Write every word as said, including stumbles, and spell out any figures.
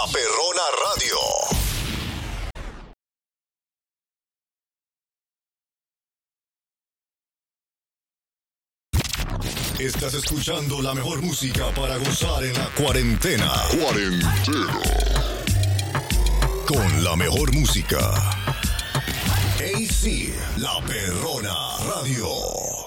La Perrona Radio. Estás escuchando la mejor música para gozar en la cuarentena. Cuarentena. Con la mejor música. A C, La Perrona Radio.